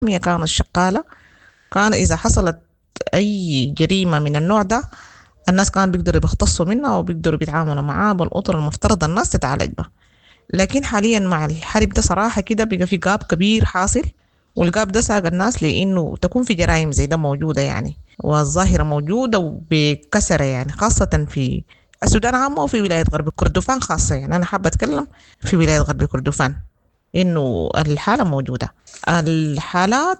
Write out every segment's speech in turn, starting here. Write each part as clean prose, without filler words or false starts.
هي كانت شغالة، كان إذا حصلت أي جريمة من النوع ده الناس كانوا بيقدروا يختصوا منها وبيقدروا بيتعاملوا معاه بالأطر المفترض الناس تتعالج بها. لكن حاليا مع الحرب ده صراحة كده بقى في جاب كبير حاصل، والجاب ده ساق الناس لأنه تكون في جرائم زي ده موجودة يعني، والظاهرة موجودة وبكسرة يعني، خاصة في السودان عامة وفي ولاية غرب كردفان خاصة. يعني أنا حابة أتكلم في ولاية غرب كردفان إنه الحالة موجودة. الحالات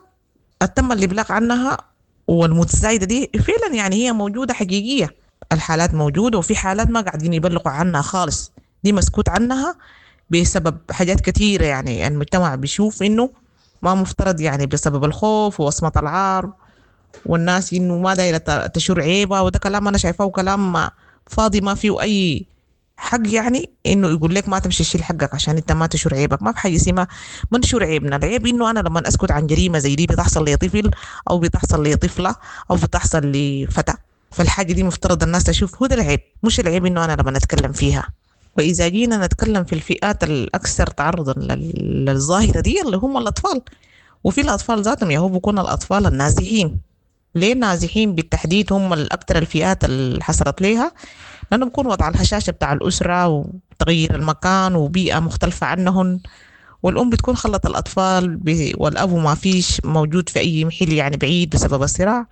تم الإبلاغ عنها والمتزايدة دي فعلا يعني هي موجودة حقيقية. الحالات موجودة وفي حالات ما قاعدين يبلغوا عنها خالص، دي مسكوت عنها بسبب حاجات كتيرة. يعني المجتمع بيشوف إنه ما مفترض، يعني بسبب الخوف ووصمة العار، والناس إنه ما دايرة تشور عيبة، وده كلام أنا شايفاه كلام فاضي ما فيه أي حق. يعني إنه يقول لك ما تمشي تشيل حقك عشان أنت ما تشور عيبك، ما في حاجة اسمها ما نشور عيبنا. العيب إنه أنا لما أسكت عن جريمة زي دي بتحصل لي طفل أو بتحصل لي طفلة أو بتحصل لي فتى، فالحاجة دي مفترض الناس تشوف هو ده العيب، مش العيب إنه أنا لما أتكلم فيها. وإذا جينا نتكلم في الفئات الأكثر تعرضا للظاهرة دي اللي هم الأطفال، وفي الأطفال ذاتهم يهو بيكون الأطفال النازحين. ليه النازحين بالتحديد هم الأكثر الفئات اللي حصلت ليها؟ لأنه بيكون وضع الهشاشة بتاع الأسرة وتغيير المكان وبيئة مختلفة عنهم، والأم بتكون خلت الأطفال والأب ما فيش موجود في أي محل يعني بعيد بسبب الصراع،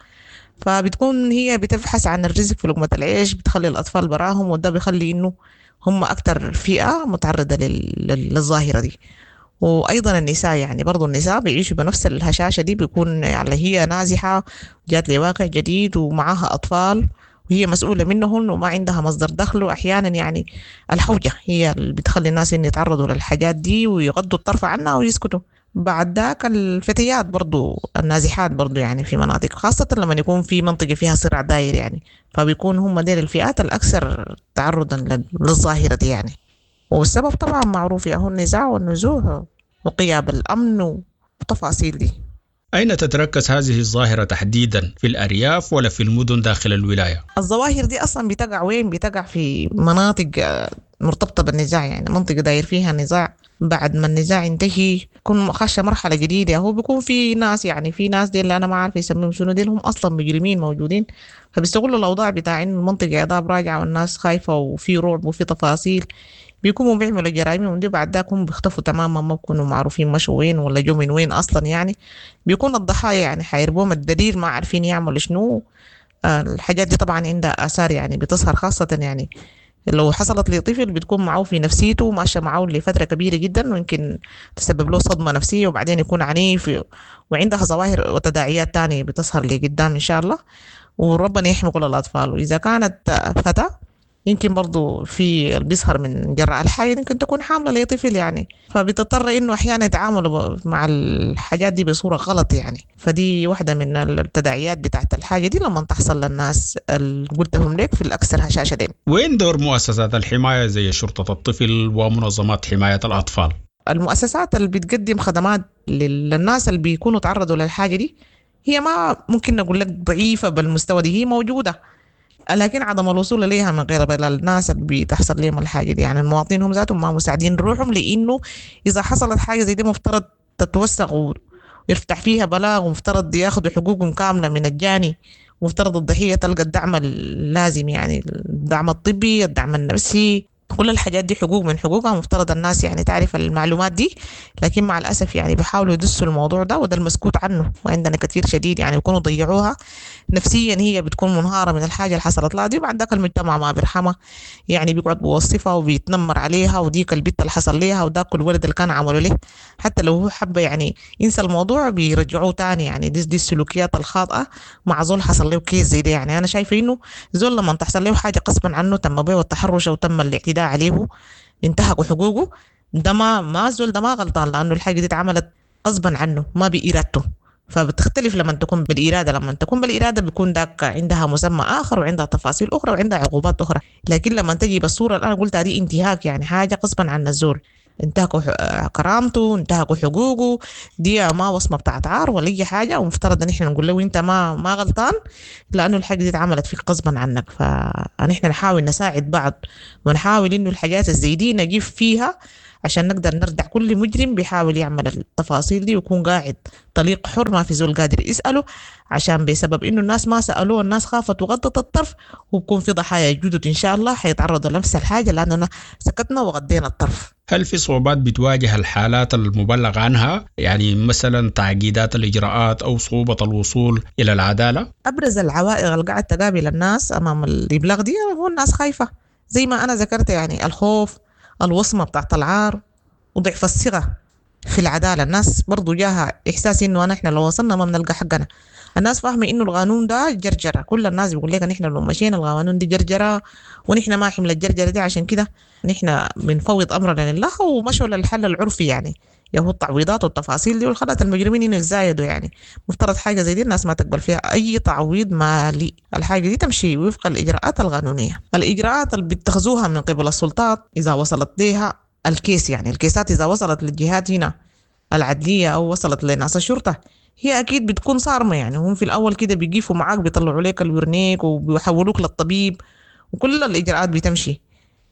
فبتكون هي بتبحث عن الرزق في لقمة العيش، بتخلي الأطفال براهم، وده بيخلي إنه هم أكتر فئة متعرضة للظاهرة دي. وأيضا النساء، يعني برضو النساء بيعيشوا بنفس الهشاشة دي، بيكون يعني هي نازحة جات لواقع جديد ومعاها أطفال وهي مسؤولة منهم وما عندها مصدر دخل، وأحيانا يعني الحوجة هي اللي بتخلي الناس إن يتعرضوا للحاجات دي ويغضوا الطرف عنها ويسكتوا. بعد ذاك الفتيات برضو النازحات برضو يعني في مناطق، خاصة لما يكون في منطقة فيها صراع داير يعني، فبيكون هم ديل الفئات الأكثر تعرضا للظاهرة دي يعني. والسبب طبعا معروف، يا هو النزاع والنزوح وغياب الأمن وتفاصيل دي. أين تتركز هذه الظاهرة تحديدا، في الأرياف ولا في المدن داخل الولاية؟ الظواهر دي أصلا بتقع وين؟ بتقع في مناطق مرتبطة بالنزاع، يعني منطقة داير فيها نزاع. بعد ما النزاع ينتهي يكون خش مرحلة جديدة، هو بيكون في ناس، يعني في ناس دي اللي أنا ما عارف يسميهم شنو، دي هم أصلا مجرمين موجودين، فبيستغلوا الأوضاع بتاع إن المنطقة عذاب راجعة والناس خايفة وفي رعب وفي تفاصيل، بيكونوا بيعملوا جرائمهم دي. بعد ذاك هم بيختفوا تماما، ما بيكونوا معروفين مشوا وين ولا جو من وين أصلا. يعني بيكون الضحايا يعني حيربوهم الدليل ما عارفين يعملوا شنو. الحاجات دي طبعا عندها آثار يعني بتظهر، خاصة يعني لو حصلت لطفل بتكون معه في نفسيته ماشية معه لفترة كبيرة جدا، ويمكن تسبب له صدمة نفسية وبعدين يكون عنيف، وعندها ظواهر وتداعيات تانية بتظهر لقدام إن شاء الله. وربنا يحمي كل الأطفال. وإذا كانت فتاة يمكن برضو في اللي بيظهر من جراء الحاجة يمكن تكون حاملة لطفل يعني، فبتضطر إنه أحيانا يتعاملوا مع الحاجات دي بصورة غلط يعني. فدي واحدة من التداعيات بتاعت الحاجة دي لما تحصل للناس اللي قلتهم لك في الأكثر هشاشة دي. وين دور مؤسسات الحماية زي شرطة الطفل ومنظمات حماية الأطفال؟ المؤسسات اللي بتقدم خدمات للناس اللي بيكونوا تعرضوا للحاجة دي هي ما ممكن نقول لك ضعيفة بالمستوى، دي هي موجودة، لكن عدم الوصول إليها من غير الناس اللي بتحصل لهم الحاجة دي. يعني المواطنين هم ذاتهم ما مساعدين روحهم، لأنه إذا حصلت حاجة زي دي مفترض تتوثق ويفتح فيها بلاغ، ومفترض ياخدوا حقوقهم كاملة من الجاني، ومفترض الضحية تلقى الدعم اللازم، يعني الدعم الطبي، الدعم النفسي، كل الحاجات دي حقوق من حقوقها، مفترض الناس يعني تعرف المعلومات دي. لكن مع الأسف يعني بيحاولوا يدسوا الموضوع ده، وده المسكوت عنه وعندنا كثير شديد، يعني يكونوا ضيعوها نفسيا، هي بتكون منهارة من الحاجة اللي حصلت لها دي. بعد ذاك المجتمع ما بيرحمها، يعني بيقعد بيوصفها وبيتنمر عليها، وديك البنت اللي حصل ليها وذاك الولد اللي كان عمله له، حتى لو هو حب يعني ينسى الموضوع بيرجعوه تاني. يعني دي السلوكيات الخاطئة مع زول حصل له كيس زي ده. يعني أنا شايفة إنه زول لما تحصل له حاجة قسما عنه تم بيه التحرش أو تم الاعتداء عليه انتهكوا حقوقه، ده ما زول ده ما غلطان، لأنه الحاجة دي اتعملت غصبا عنه ما بإرادته. فبتختلف لما تكون بالإرادة، لما تكون بالإرادة بيكون ذاك عندها مسمى آخر وعندها تفاصيل أخرى وعندها عقوبات أخرى. لكن لما تجي بالصورة اللي أنا قلتها دي انتهاك، يعني حاجة غصبا عن الزول، انتهكوا كرامته، انتهكوا حقوقه، دي ما وصمة بتاعت عار ولا أي حاجة، ومفترض إن إحنا نقول له أنت ما غلطان، لأنه الحاجة دي اتعملت فيك غصبا عنك. فنحن نحاول نساعد بعض ونحاول إنه الحاجات الزي دي نجيب فيها عشان نقدر نردع كل مجرم بيحاول يعمل التفاصيل دي ويكون قاعد طليق حر ما في زول قادر يسأله، عشان بسبب إنه الناس ما سألوه الناس خافت وغضت الطرف، وبكون في ضحايا جدد إن شاء الله حيتعرضوا لنفس الحاجة لأننا سكتنا وغضينا الطرف. هل في صعوبات بتواجه الحالات المبلغ عنها، يعني مثلا تعقيدات الإجراءات أو صعوبة الوصول إلى العدالة؟ أبرز العوائق اللي قاعد تقابل الناس أمام الإبلاغ دي هو الناس خايفة، زي ما أنا ذكرت، يعني الخوف، الوصمة بتاعت العار، وضعف الثقة في العدالة. الناس برضو جاها إحساس إنه إحنا لو وصلنا ما بنلقى حقنا. الناس فاهمة إنه القانون ده جرجرة، كل الناس بيقول لك نحن لو مشينا القانون دي جرجرة ونحن ما حمل الجرجرة دي، عشان كده نحن بنفوض أمرنا لله ومشوا للحل العرفي، يعني يهو التعويضات والتفاصيل دي والخلات المجرمين إنه يزايدوا. يعني مفترض حاجة زي دي الناس ما تقبل فيها أي تعويض مالي، الحاجة دي تمشي وفق الإجراءات القانونية. الإجراءات اللي بيتخذوها من قبل السلطات إذا وصلت ليها الكيس، يعني الكيسات إذا وصلت للجهات هنا العدلية أو وصلت لناس الشرطة، هي أكيد بتكون صارمة. يعني هم في الأول كده بيقيفوا معاك، بيطلعوا لك الورنيك وبيحولوك للطبيب وكل الإجراءات بتمشي.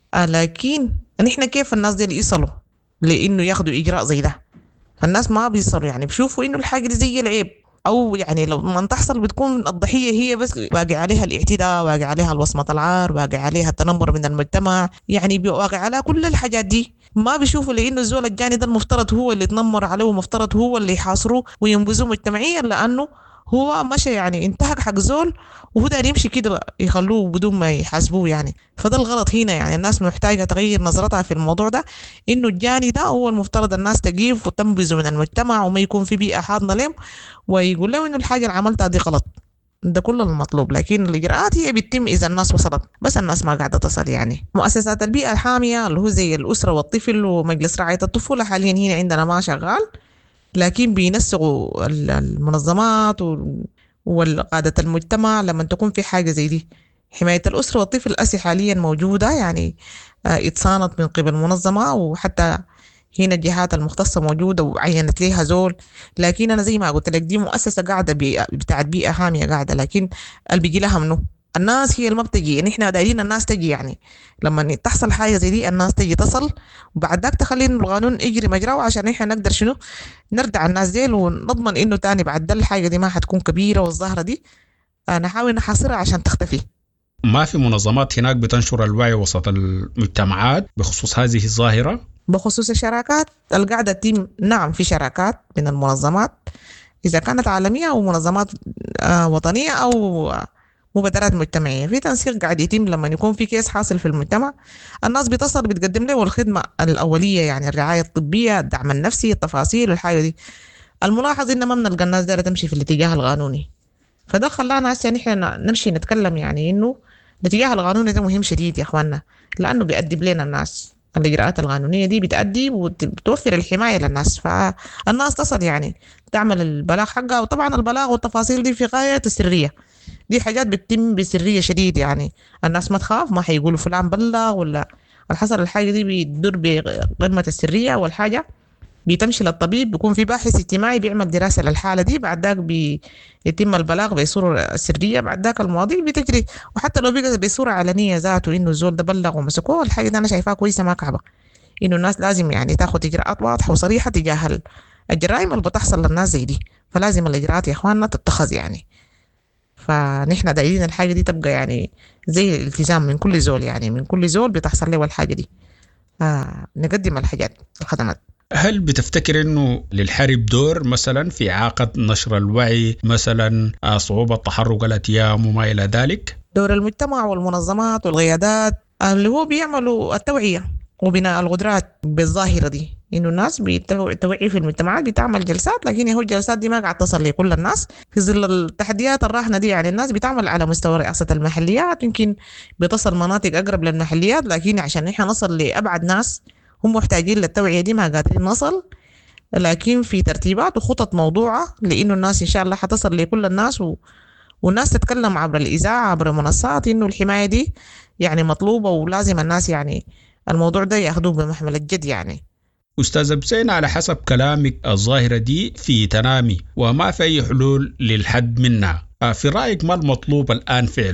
لكن نحن كيف الناس دي يصلوا لإنه ياخدوا إجراء زي ده؟ فالناس ما بيصلوا، يعني بيشوفوا إنه الحاجة دي زي العيب، أو يعني لو ما تحصل بتكون الضحية هي بس واقع عليها الاعتداء، واقع عليها الوصمة العار، واقع عليها التنمر من المجتمع، يعني واقع عليها كل الحاجات دي. ما بيشوفوا لأنه الزول الجاني ده المفترض هو اللي يتنمر عليه، ومفترض هو اللي يحاصره وينبذوه مجتمعيا، لأنه هو مشى يعني انتهك حق زول وهو داير يمشي كده يخلوه بدون ما يحاسبوه. يعني فده الغلط هنا. يعني الناس محتاجة تغير نظرتها في الموضوع ده، انه الجاني ده هو المفترض الناس تقيف وتنبذه من المجتمع وما يكون في بيئة حاضنة لهم، ويقول له انه الحاجة اللي عملتها دي غلط. ده كل المطلوب. لكن الإجراءات هي بتتم إذا الناس وصلت، بس الناس ما قاعدة تصل. يعني مؤسسات البيئة الحامية اللي هو زي الأسرة والطفل ومجلس رعاية الطفولة حاليا هنا عندنا ما شغال، لكن بينسقوا المنظمات والقادة المجتمع لما تكون في حاجة زي دي. حماية الأسرة والطفل الأسي حاليا موجودة، يعني اتصانت من قبل منظمة، وحتى هنا الجهات المختصة موجودة وعينت ليها زول. لكن أنا زي ما قلت لك دي مؤسسة قاعدة بتاعت بيئة حامية قاعدة، لكن اللي بيجي لها منه الناس هي اللي ما بتجي. نحن دايرين الناس تجي، يعني لما تحصل حاجة زي دي الناس تجي تصل، وبعد ذاك تخلي إنه القانون يجري مجراه عشان إحنا نقدر شنو نردع الناس ديل ونضمن إنه تاني بعد ده الحاجة دي ما حتكون كبيرة، والظاهرة دي نحاول نحاصرها عشان تختفي. ما في منظمات هناك بتنشر الوعي وسط المجتمعات بخصوص هذه الظاهرة؟ بخصوص الشراكات القاعدة تيم، نعم في شراكات من المنظمات إذا كانت عالمية أو منظمات وطنية أو مبادرات مجتمعية، في تنسيق قاعد يتم. لما يكون في كيس حاصل في المجتمع الناس بتصل بتقدم له الخدمة الأولية، يعني الرعاية الطبية، الدعم النفسي، التفاصيل والحاجة دي. الملاحظ إن ما بنلقى الناس دايرة تمشي في الاتجاه القانوني، فده خلانا هسه نحن نمشي نتكلم يعني إنه الاتجاه القانوني ده مهم شديد يا إخواننا، لأنه بيأدي لنا الناس. الإجراءات القانونية دي بتأدي وبتوفر الحماية للناس، فالناس تصل يعني تعمل البلاغ حقها. وطبعا البلاغ والتفاصيل دي في غاية السرية، دي حاجات بتتم بسرية شديد، يعني الناس ما تخاف، ما حيقولوا فلان بلغ ولا الحصل. الحاجة دي بيدور بقمة السرية، والحاجة بيتمشي للطبيب، بيكون في باحث اجتماعي بيعمل دراسة للحالة دي، بعد ذاك بيتم البلاغ بصورة سرية، بعد ذاك المواضيع بتجري. وحتى لو بقى بصورة علنية ذاته إنه الزول ده بلغ ومسكوه، الحاجة دي أنا شايفاها كويسة ما كعبة، إنه الناس لازم يعني تاخد إجراءات واضحة وصريحة تجاه الجرائم اللي بتحصل للناس زي دي. فلازم الإجراءات يا إخواننا تتخذ يعني. فنحن دايرين الحاجة دي تبقى يعني زي الالتزام من كل زول، يعني من كل زول بتحصل له الحاجة دي نقدم الحاجات الخدمات. هل بتفتكر أنه للحرب دور مثلا في إعاقة نشر الوعي، مثلا صعوبة تحرك الأتيام وما إلى ذلك؟ دور المجتمع والمنظمات والقيادات اللي هو بيعملوا التوعية وبناء القدرات بالظاهرة دي، إنه الناس بتوعي في المجتمعات، بتعمل جلسات، لكن هو الجلسات دي ما قاعد تصل لكل الناس في ظل التحديات الراهنة دي. يعني الناس بتعمل على مستوى رئاسة المحليات، يمكن بتصل مناطق أقرب للمحليات، لكن عشان نحن نصل لأبعد ناس هم محتاجين للتوعية دي ما قادرين نصل. لكن في ترتيبات وخطط موضوعة لإنه الناس إن شاء الله حتصل لكل الناس، والناس تتكلم عبر الإذاعة عبر منصات إنه الحماية دي يعني مطلوبة، ولازم الناس يعني الموضوع ده ياخدوه بمحمل الجد. يعني أستاذ بسين، على حسب كلامك الظاهرة دي في تنامي وما في أي حلول للحد منها، في رأيك ما المطلوب الآن فعله؟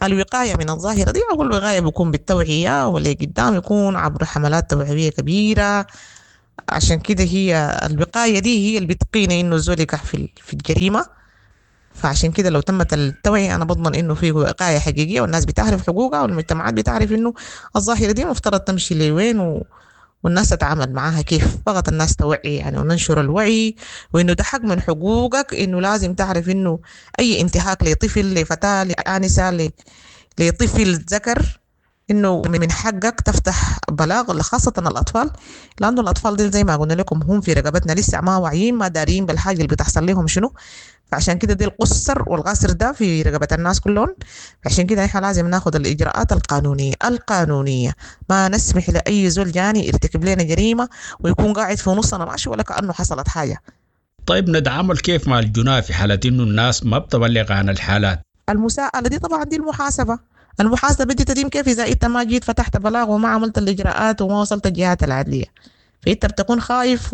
الوقاية من الظاهرة دي، أو الوقاية بيكون بالتوعية، واللي قدام يكون عبر حملات توعوية كبيرة. عشان كده هي الوقاية دي هي اللي بتقينا إنه الزول يقع في الجريمة. فعشان كده لو تمت التوعية أنا بضمن إنه في وقاية حقيقية، والناس بتعرف حقوقها، والمجتمعات بتعرف إنه الظاهرة دي مفترض تمشي لوين والناس تتعامل معاها كيف. فقط الناس توعي يعني، وننشر الوعي، وإنه ده حق من حقوقك، إنه لازم تعرف إنه أي انتهاك لطفل، لفتاة، لآنسة، لطفل ذكر، إنه من حقك تفتح بلاغ، خاصة الأطفال، لأنه الأطفال دي زي ما قلنا لكم هم في رقبتنا، لسه ما واعيين، ما دارين بالحاجة اللي بتحصل لهم شنو. فعشان كده دي القصر والغاسر ده في رقبة الناس كلهم. عشان كده احنا لازم ناخد الإجراءات القانونية. ما نسمح لأي زول جاني يرتكب لنا جريمة ويكون قاعد في نصنا ماشي ولا كأنه حصلت حاجة. طيب نتعامل كيف مع الجناه في حالة إنه الناس ما بتبلغ عن الحالات؟ المساءلة دي طبعا دي المحاسبة دي تتم كيف إذا أنت ما جيت فتحت بلاغ وما عملت الإجراءات وما وصلت الجهات العدلية. فأنت بتكون خايف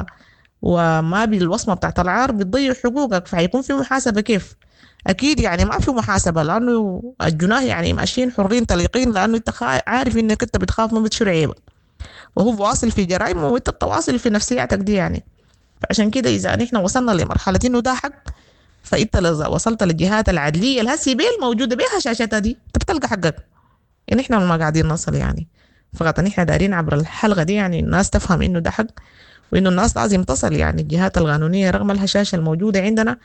وما بالوصمة بتاعت العار بتضيع حقوقك، فهيكون في محاسبة كيف؟ أكيد يعني ما في محاسبة، لأنه الجناه يعني ماشيين حرين طليقين، لأنه أنت عارف إنك أنت بتخاف من بتشر عيبك، وهو واصل في جرائم وأنت بتواصل في نفسياتك دي يعني. فعشان كده إذا نحن وصلنا لمرحلة إنه ده حق، فأنت لو وصلت للجهات العدلية الهسي بيل موجودة بيها شاشتها دي، أنت بتلقى حقك. يعني إحنا ما قاعدين نصل يعني، فقط نحن دارين عبر الحلقة دي يعني الناس تفهم إنه ده حق، وإنه الناس لازم تصل. يعني الجهات القانونية رغم الهشاشة الموجودة عندنا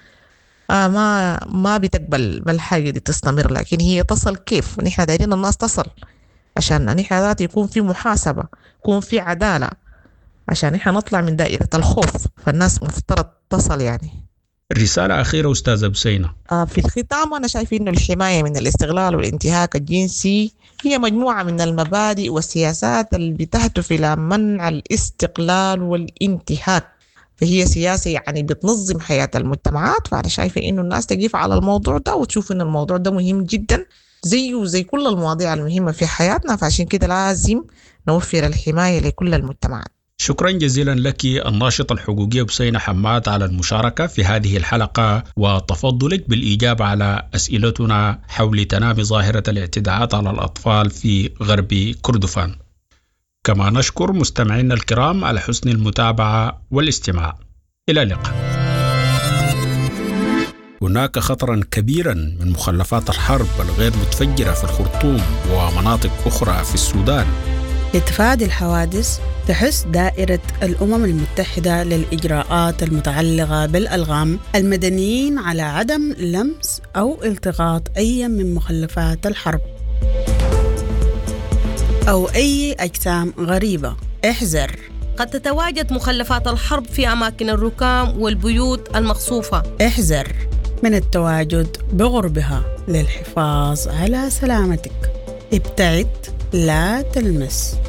ما بتقبل بالحاجة دي تستمر، لكن هي تصل كيف؟ ونحن دايرين الناس تصل عشان نحن ذات يكون في محاسبة، يكون في عدالة، عشان نحن نطلع من دائرة الخوف. فالناس مفترض تصل يعني. رسالة أخيرة أستاذة بسينة. في الختام أنا شايف إنه الحماية من الاستغلال والانتهاك الجنسي هي مجموعة من المبادئ والسياسات اللي بتهدف إلى منع الاستقلال والانتهاك، فهي سياسة يعني بتنظم حياة المجتمعات. فأنا شايفة إنه الناس تقف على الموضوع ده وتشوف إن الموضوع ده مهم جدا زي كل المواضيع المهمة في حياتنا. فعشان كده لازم نوفر الحماية لكل المجتمعات. شكرا جزيلا لك الناشطة الحقوقية بسينة حماد على المشاركة في هذه الحلقة، وتفضلك بالإجابة على أسئلتنا حول تنامي ظاهرة الاعتداءات على الأطفال في غرب كردفان. كما نشكر مستمعينا الكرام على حسن المتابعة والاستماع. إلى اللقاء. هناك خطرا كبيرا من مخلفات الحرب الغير متفجرة في الخرطوم ومناطق أخرى في السودان. لتفادي الحوادث تحث دائرة الأمم المتحدة للإجراءات المتعلقة بالألغام المدنيين على عدم لمس أو التقاط أي من مخلفات الحرب أو أي أجسام غريبة. احذر، قد تتواجد مخلفات الحرب في أماكن الركام والبيوت المقصوفة. احذر من التواجد بقربها للحفاظ على سلامتك. ابتعد، لا تلمس.